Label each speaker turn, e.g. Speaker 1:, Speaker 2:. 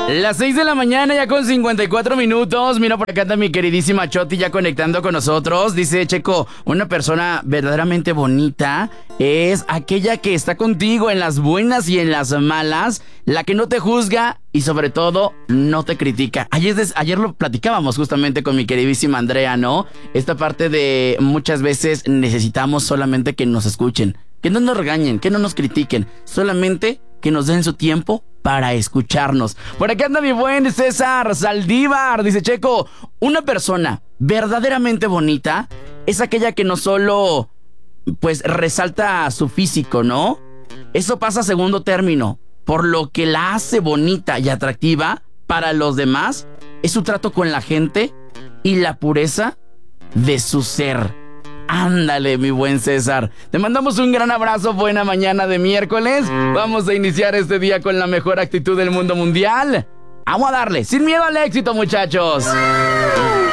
Speaker 1: Las 6 de la mañana ya con 54 minutos. Mira, por acá está mi queridísima Choti ya conectando con nosotros. Dice Checo, una persona verdaderamente bonita es aquella que está contigo en las buenas y en las malas, la que no te juzga y sobre todo no te critica. Ayer lo platicábamos justamente con mi queridísima Andrea, ¿no? Esta parte de muchas veces necesitamos solamente que nos escuchen, que no nos regañen, que no nos critiquen, solamente que nos den su tiempo para escucharnos. Por acá anda mi buen César Saldívar. Dice Checo, una persona verdaderamente bonita es aquella que no solo pues resalta su físico, ¿no? Eso pasa a segundo término. Por lo que la hace bonita y atractiva para los demás es su trato con la gente y la pureza de su ser. Ándale, mi buen César. Te mandamos un gran abrazo, buena mañana de miércoles. Vamos a iniciar este día con la mejor actitud del mundo mundial. Vamos a darle, sin miedo al éxito, muchachos.